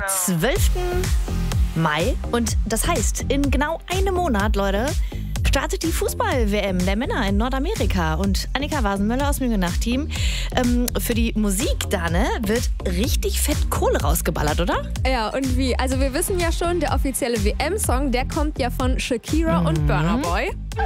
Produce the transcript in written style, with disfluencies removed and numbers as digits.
12. Mai. Und das heißt, in genau einem Monat, Leute, startet die Fußball-WM der Männer in Nordamerika. Und Annika Wasenmöller aus Müngenach-Team, für die Musik da, ne, wird richtig fett Kohle rausgeballert, oder? Ja, und wie? Also wir wissen ja schon, der offizielle WM-Song, der kommt ja von Shakira und Burna Boy.